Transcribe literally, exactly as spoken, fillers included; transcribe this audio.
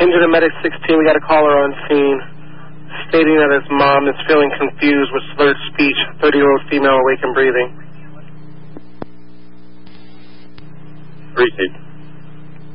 Injured and medic sixteen, we got a caller on scene stating that his mom is feeling confused with slurred speech, thirty-year-old female awake and breathing. Appreciate it.